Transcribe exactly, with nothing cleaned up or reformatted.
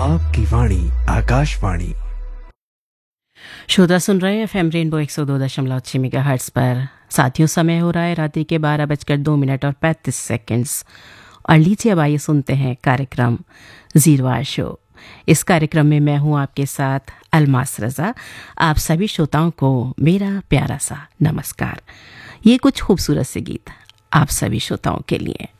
आपकी वाणी आकाशवाणी। श्रोता सुन रहे हैं एफएम रेनबो एक सौ दो दशमलव छः मेगाहर्ट्ज़ पर। साथियों, समय हो रहा है रात्रि के बारह बजकर दो मिनट और पैंतीस सेकंड्स। और लीजिए अब आइए सुनते हैं कार्यक्रम ज़ीरवार शो। इस कार्यक्रम में मैं हूं आपके साथ अलमास रज़ा। आप सभी श्रोताओं को मेरा प्यारा सा नमस्कार। ये कुछ खूबसूरत से गीत आप सभी श्रोताओं के लिए।